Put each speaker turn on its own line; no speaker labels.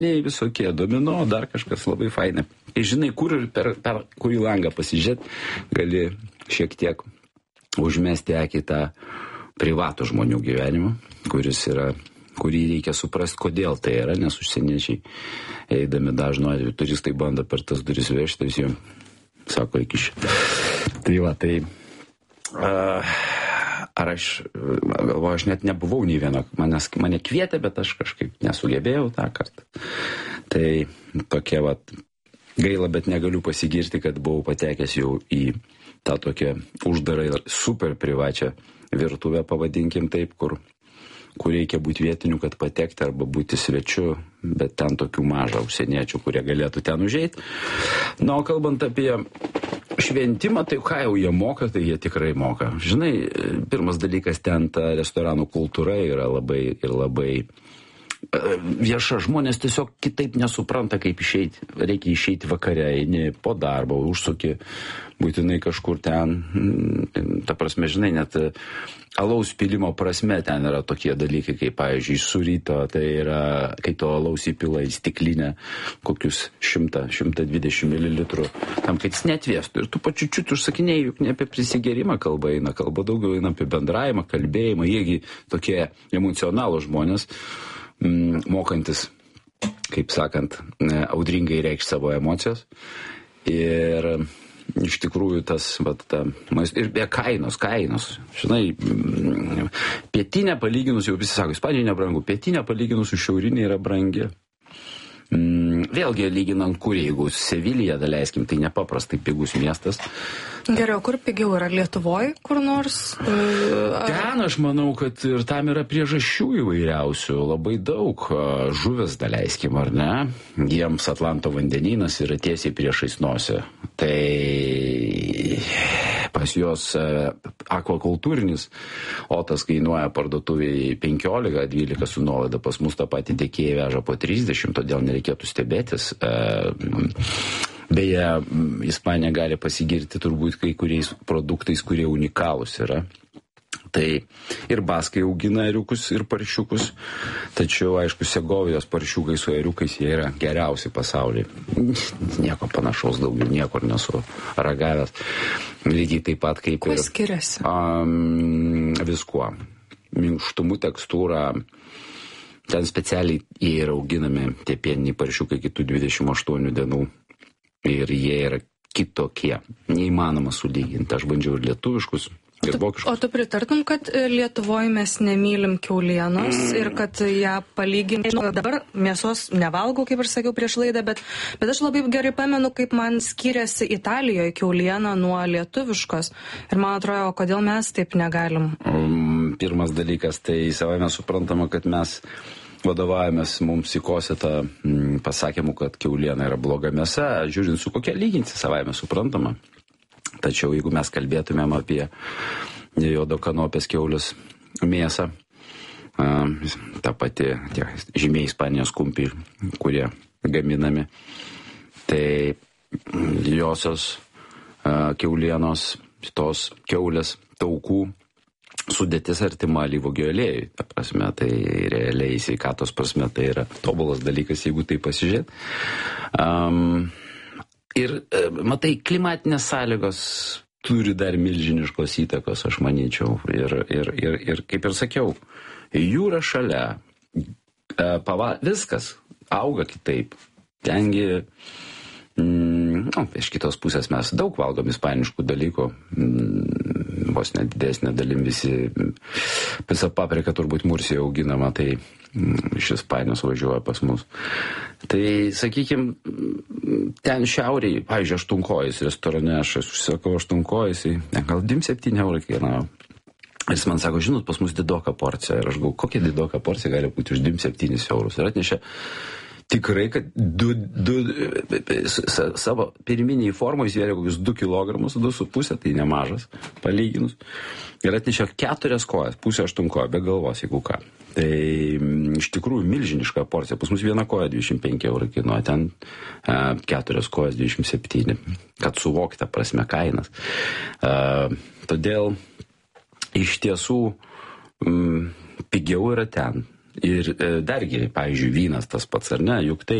visokie, domino, dar kažkas labai faina. Ir žinai, kur ir per kurį langą pasižiūrėt, gali šiek tiek užmesti akį tą privatų žmonių gyvenimą, kurį reikia suprasti, kodėl tai yra, nes užsieniečiai, eidami dažnu atveju, turistai bando per tas duris vežti, visi sako iki šitą. Tai va, tai ar aš galvoju, aš net nebuvau nei vieno, mane kvietė, bet aš kažkaip nesugebėjau tą kartą. Tai tokia va, gaila, bet negaliu pasigirti, kad buvau patekęs jau į tą tokią uždarą ir super privačią virtuvę, pavadinkim taip, kur reikia būti vietiniu, kad patekti arba būti svečiu, bet ten tokių mažą užsieniečių, kurie galėtų ten užeiti. Na, o kalbant apie šventimą, tai ką jau jie moka, tai jie tikrai moka. Žinai, pirmas dalykas, ten ta restoranų kultūra yra labai vieša. Žmonės tiesiog kitaip nesupranta, kaip išeiti. Reikia išeiti vakare, eini po darbo, užsuki būtinai kažkur ten. Ta prasme, žinai, net alaus pilimo prasme ten yra tokie dalykai, kaip, pavyzdžiui, suryto, tai yra, kai to alaus įpila į stiklinę kokius 100-120 ml, tam, kad jis neatvėstų. Ir tu pačiučiut užsakinėjai, juk ne apie prisigerimą kalba eina, kalba daugiau eina apie bendravimą, kalbėjimą, jiegi tokie emocionalūs žmonės, mokantis, kaip sakant, audringai reikšti savo emocijas. Ir iš tikrųjų tas, ir be kainos. Žinai, pietinė palyginus, jau visi sako, Ispanija nebrangu, pietinė palyginus su šiaurinė yra brangi. Vėlgi, lyginant kur, jeigu Sevilija, daleiskim, tai nepaprastai pigus miestas.
Geriau, kur pigiau yra Lietuvoje, kur nors?
Ten aš manau, kad ir tam yra priežasčių įvairiausių, labai daug. Žuvis, daleiskim, ar ne? Jiems Atlanto vandenynas yra tiesiai priešais nosį. Tai pas juos akvakultūrinis otas kainuoja parduotuviai 15-12 su nuolaida, pas mus tą patį tiekėją veža po 30, todėl nereikėtų stebėtis. Beje, Ispanija gali pasigirti turbūt kai kuriais produktais, kurie unikalūs yra. Tai ir baskai augina ėriukus ir paršiukus, tačiau, aišku, Segovijos paršiukai su ėriukais jie yra geriausi pasaulyje. Nieko panašaus daugiau, niekur nesu ragavęs. Lygiai taip pat kaip
Kuo skiriasi?
Viskuo. Minkštumu, tekstūra. Ten specialiai jie yra auginami, tie pieniniai paršiukai, kitų 28 dienų. Ir jie yra kitokie. Neįmanoma sulyginti. Aš bandžiau ir lietuviškus, ir vokiškus.
O tu pritartum, kad Lietuvoje mes nemylim kiaulienos ir kad ją palyginti. Dabar mėsos nevalgau, kaip ir sakiau prieš laidą, bet aš labai gerai pamenu, kaip man skiriasi Italijoje kiauliena nuo lietuviškos. Ir man atrodo, kodėl mes taip negalim?
Pirmas dalykas, tai savai mes suprantama, kad mes vadovavomės mums įkosėtą pasakymų, kad kiauliena yra bloga mėsa, žiūrint su kokia lyginti, savai mes suprantama. Tačiau jeigu mes kalbėtumėm apie juodo kanopės kiaulės mėsą, ta pati tie žymiai Ispanijos kumpiai, kurie gaminami, tai josios kiaulienos, tos kiaulės taukų sudėtis artima alyvuogių aliejui. Ta prasme, tai realiai sveikatos prasme tai yra tobulas dalykas, jeigu tai pasižiūrėt. Ir, matai, klimatinės sąlygos turi dar milžiniškos įtakos, aš manyčiau. Ir kaip ir sakiau, jūra šalia, viskas auga kitaip. Tengi, iš kitos pusės mes daug valgom ispaniškų dalykų, vos net didesnė dalim visa paprika turbūt Mursijoje auginama, tai iš Ispanijos važiuoja pas mus. Tai, sakykime, ten šiauriai, pavyzdžiui, aštunkojus restorane, aš užsakau aštunkojus, gal 27 eurų kainavo. Jis man sako, žinot, pas mus didoka porcija. Ir aš galvoju, kokia didoka porcija gali būti už 27 eurus. Ir atnešė tikrai, kad savo pirminiai formai įsvėrė kokius 2 kilogramus, 2,5, tai nemažas, palyginus. Ir atnešė 4 kojas, pusę 8 koją, be galvos, jeigu ką. Tai iš tikrųjų milžiniška porcija. Pas mus 1 koja 25 eurų kainuoja, ten 4 kojas 27. Kad suvokite prasme kainas. Todėl iš tiesų pigiau yra ten. Ir dargi, pavyzdžiui, vynas tas pats, ar ne, juk tai